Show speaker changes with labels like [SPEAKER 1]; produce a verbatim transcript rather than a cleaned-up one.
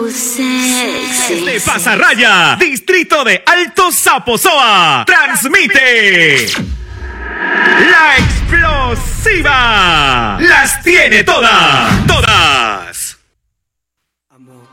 [SPEAKER 1] sexy.
[SPEAKER 2] De Pasarraya, distrito de Alto Zaposoa, transmite La Explosiva. Las tiene todas, todas.